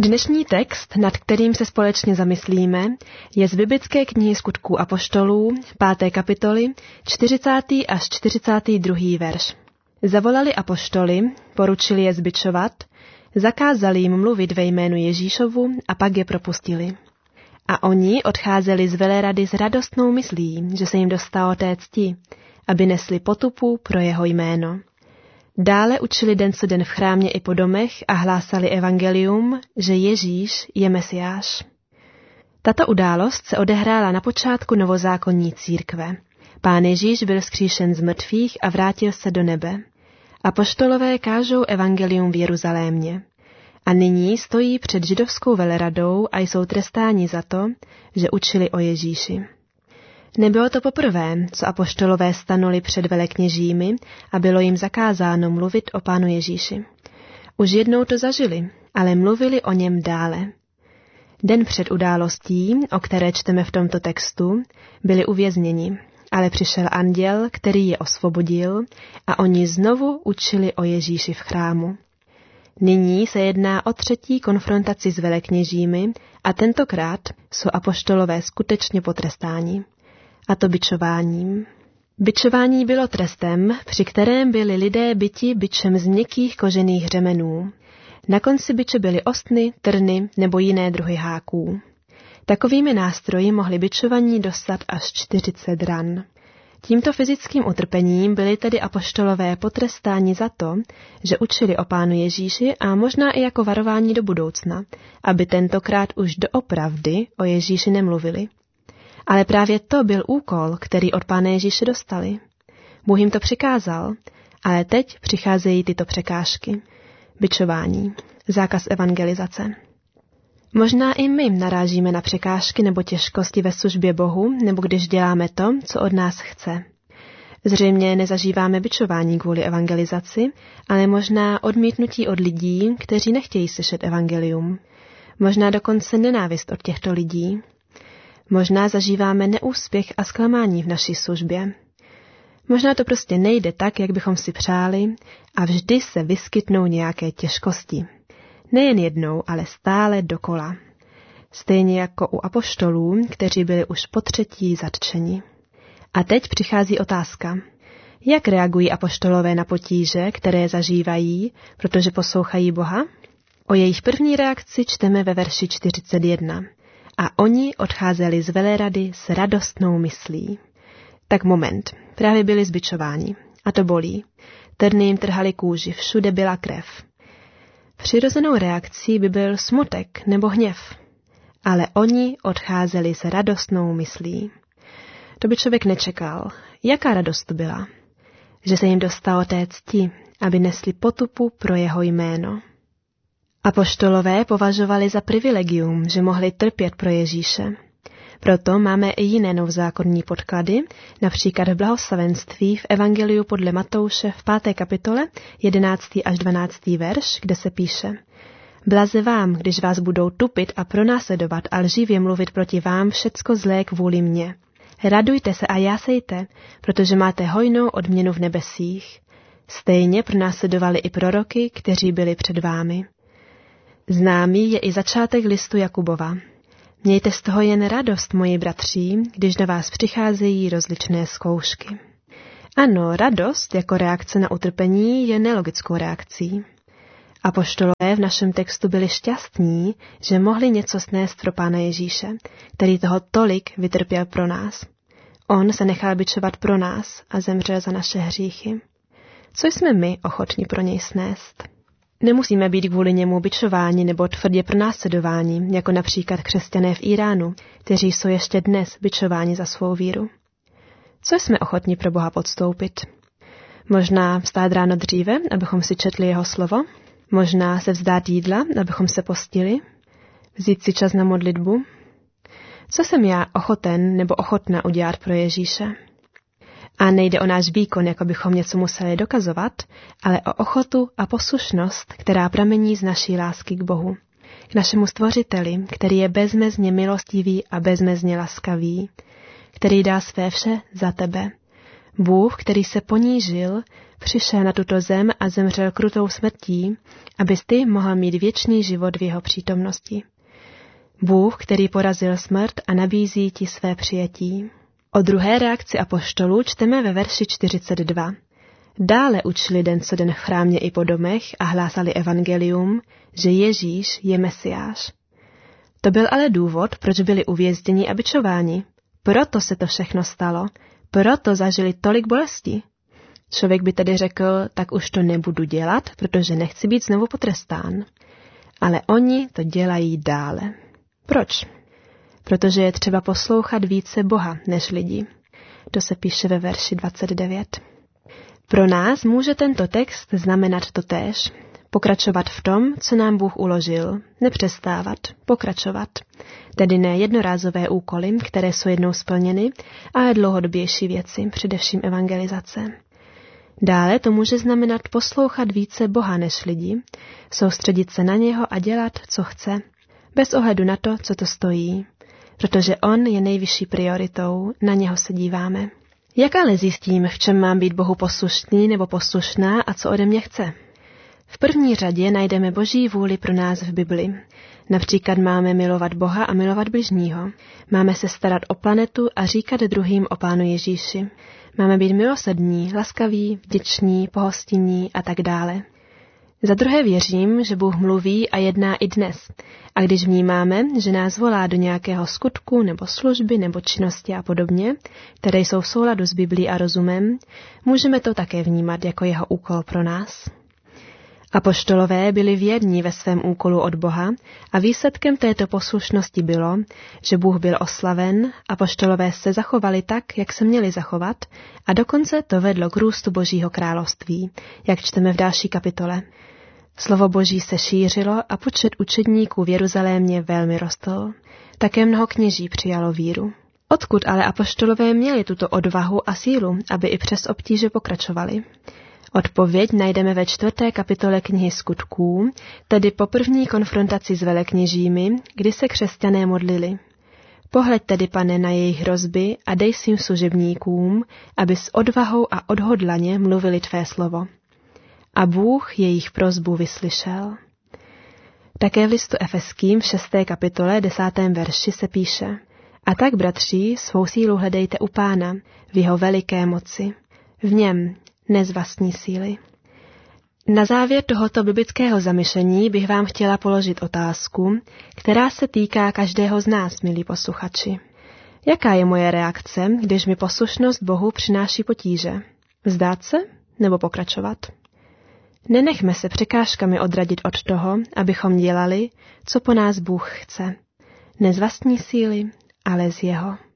Dnešní text, nad kterým se společně zamyslíme, je z biblické knihy Skutků apoštolů, 5. kapitoly, 40. až 42. verš. Zavolali apoštoly, poručili je zbičovat, zakázali jim mluvit ve jménu Ježíšovu a pak je propustili. A oni odcházeli z velerady s radostnou myslí, že se jim dostalo té cti, aby nesli potupu pro jeho jméno. Dále učili den co den v chrámě i po domech a hlásali evangelium, že Ježíš je Mesiáš. Tato událost se odehrála na počátku novozákonní církve. Pán Ježíš byl vzkříšen z mrtvých a vrátil se do nebe. Apoštolové kážou evangelium v Jeruzalémě. A nyní stojí před židovskou veleradou a jsou trestáni za to, že učili o Ježíši. Nebylo to poprvé, co apoštolové stanuli před velekněžími a bylo jim zakázáno mluvit o Pánu Ježíši. Už jednou to zažili, ale mluvili o něm dále. Den před událostí, o které čteme v tomto textu, byli uvězněni, ale přišel anděl, který je osvobodil a oni znovu učili o Ježíši v chrámu. Nyní se jedná o třetí konfrontaci s velekněžími a tentokrát jsou apoštolové skutečně potrestáni. A to bičováním. Bičování bylo trestem, při kterém byli lidé byti bičem z měkkých kožených řemenů. Na konci biče byly ostny, trny nebo jiné druhy háků. Takovými nástroji mohli bičovaní dostat až 40 ran. Tímto fyzickým utrpením byli tedy apoštolové potrestáni za to, že učili o Pánu Ježíši a možná i jako varování do budoucna, aby tentokrát už doopravdy o Ježíši nemluvili. Ale právě to byl úkol, který od Pána Ježíše dostali. Bůh jim to přikázal, ale teď přicházejí tyto překážky. Bičování, zákaz evangelizace. Možná i my narážíme na překážky nebo těžkosti ve službě Bohu, nebo když děláme to, co od nás chce. Zřejmě nezažíváme bičování kvůli evangelizaci, ale možná odmítnutí od lidí, kteří nechtějí slyšet evangelium. Možná dokonce nenávist od těchto lidí. Možná zažíváme neúspěch a zklamání v naší službě. Možná to prostě nejde tak, jak bychom si přáli a vždy se vyskytnou nějaké těžkosti. Nejen jednou, ale stále dokola. Stejně jako u apoštolů, kteří byli už potřetí zatčeni. A teď přichází otázka. Jak reagují apoštolové na potíže, které zažívají, protože poslouchají Boha? O jejich první reakci čteme ve verši 41. A oni odcházeli z velerady s radostnou myslí. Tak moment, právě byli zbičováni. A to bolí. Trny jim trhali kůži, všude byla krev. Přirozenou reakcí by byl smutek nebo hněv. Ale oni odcházeli s radostnou myslí. To by člověk nečekal. Jaká radost to byla? Že se jim dostalo té cti, aby nesli potupu pro jeho jméno. Apoštolové považovali za privilegium, že mohli trpět pro Ježíše. Proto máme i jiné novozákonní podklady, například v blahoslavenství v Evangeliu podle Matouše v 5. kapitole 11. až 12. verš, kde se píše: Blaze vám, když vás budou tupit a pronásledovat a lživě mluvit proti vám všecko zlé kvůli mně. Radujte se a jásejte, protože máte hojnou odměnu v nebesích. Stejně pronásledovali i proroky, kteří byli před vámi. Známý je i začátek listu Jakubova. Mějte z toho jen radost, moji bratří, když na vás přicházejí rozličné zkoušky. Ano, radost jako reakce na utrpení je nelogickou reakcí. Apoštolové v našem textu byli šťastní, že mohli něco snést pro Pána Ježíše, který toho tolik vytrpěl pro nás. On se nechal bičovat pro nás a zemřel za naše hříchy. Co jsme my ochotni pro něj snést? Nemusíme být kvůli němu bičováni nebo tvrdě pronásledováni, jako například křesťané v Iránu, kteří jsou ještě dnes bičováni za svou víru. Co jsme ochotni pro Boha podstoupit? Možná vstát ráno dříve, abychom si četli jeho slovo? Možná se vzdát jídla, abychom se postili? Vzít si čas na modlitbu? Co jsem já ochoten nebo ochotna udělat pro Ježíše? A nejde o náš výkon, jako bychom něco museli dokazovat, ale o ochotu a poslušnost, která pramení z naší lásky k Bohu, k našemu Stvořiteli, který je bezmezně milostivý a bezmezně laskavý, který dá své vše za tebe. Bůh, který se ponížil, přišel na tuto zem a zemřel krutou smrtí, abys ty mohl mít věčný život v jeho přítomnosti. Bůh, který porazil smrt a nabízí ti své přijetí. O druhé reakci apoštolů čteme ve verši 42. Dále učili den co den v chrámě i po domech a hlásali evangelium, že Ježíš je Mesiáš. To byl ale důvod, proč byli uvězněni a bičováni. Proto se to všechno stalo, proto zažili tolik bolesti. Člověk by tedy řekl, tak už to nebudu dělat, protože nechci být znovu potrestán. Ale oni to dělají dále. Proč? Protože je třeba poslouchat více Boha než lidi. To se píše ve verši 29. Pro nás může tento text znamenat totéž. Pokračovat v tom, co nám Bůh uložil. Nepřestávat, pokračovat. Tedy ne jednorázové úkoly, které jsou jednou splněny, ale dlouhodobější věci, především evangelizace. Dále to může znamenat poslouchat více Boha než lidi, soustředit se na něho a dělat, co chce, bez ohledu na to, co to stojí, protože on je nejvyšší prioritou, na něho se díváme. Jak ale zjistím, v čem mám být Bohu poslušný nebo poslušná a co ode mě chce? V první řadě najdeme Boží vůli pro nás v Bibli. Například máme milovat Boha a milovat bližního. Máme se starat o planetu a říkat druhým o Pánu Ježíši. Máme být milosrdní, laskaví, vděční, pohostinní a tak dále. Za druhé věřím, že Bůh mluví a jedná i dnes. A když vnímáme, že nás volá do nějakého skutku nebo služby nebo činnosti a podobně, které jsou v souladu s Biblí a rozumem, můžeme to také vnímat jako jeho úkol pro nás. Apoštolové byli věrní ve svém úkolu od Boha a výsledkem této poslušnosti bylo, že Bůh byl oslaven, apoštolové se zachovali tak, jak se měli zachovat a dokonce to vedlo k růstu Božího království, jak čteme v další kapitole. Slovo Boží se šířilo a počet učedníků v Jeruzalémě velmi rostl. Také mnoho kněží přijalo víru. Odkud ale apoštolové měli tuto odvahu a sílu, aby i přes obtíže pokračovali? Odpověď najdeme ve 4. kapitole knihy Skutků, tedy po první konfrontaci s velekněžími, kdy se křesťané modlili. Pohleď tedy, Pane, na jejich hrozby a dej svým služebníkům, aby s odvahou a odhodlaně mluvili tvé slovo. A Bůh jejich prosbu vyslyšel. Také v listu Efeským v 6. kapitole 10. verši se píše: A tak, bratři, svou sílu hledejte u Pána, v jeho veliké moci. V něm, ne z vlastní síly. Na závěr tohoto biblického zamyšlení bych vám chtěla položit otázku, která se týká každého z nás, milí posluchači. Jaká je moje reakce, když mi poslušnost Bohu přináší potíže? Vzdát se nebo pokračovat? Nenechme se překážkami odradit od toho, abychom dělali, co po nás Bůh chce. Ne z vlastní síly, ale z jeho.